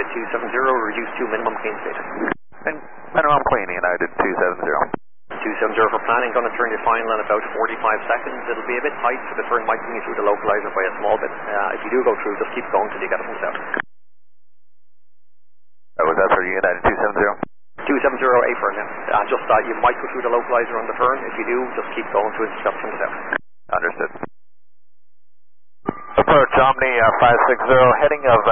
270, reduce to minimum clean state. And minimum clean, United 270. 270 for planning, going to turn your final in about 45 seconds. It'll be a bit tight, so the turn might bring you through the localizer by a small bit. If you do go through, just keep going till you get it from south. Was that for United 270? 270 affirm, yeah. Just that you might go through the localizer on the turn. If you do, just keep going to instruction from south. Understood. Approach Omni 560, heading of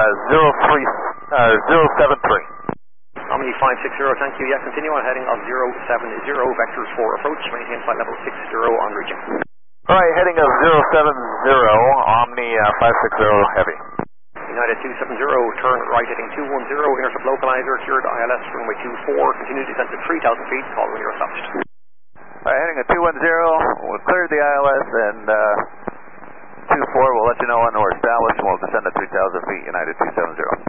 073. Omni 560, thank you. Yeah, continue on heading of 070, vectors for approach, maintain flight level 60 on reaching. Alright, heading of 070, Omni 560, heavy. United 270, turn right heading 210, intercept localizer, cleared ILS runway 24, continue descent to 3,000 feet, call when you're established. Alright, heading at 210, we'll clear the ILS and 24, we'll let you know when we're established and we'll descend to 3,000 feet, United 270.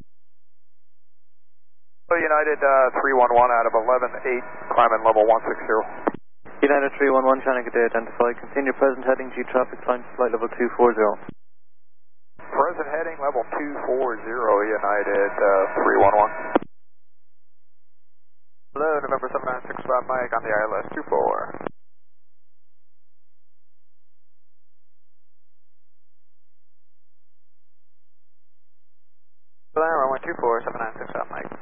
United 311 out of 11-8, climbing level 160. United 311, trying to get identified. Continue present heading, G traffic, climb to flight level 240. Present heading level 240, United 311. Hello, November 7965 Mike on the ILS 24. Hello, runway 24, 7965 Mike.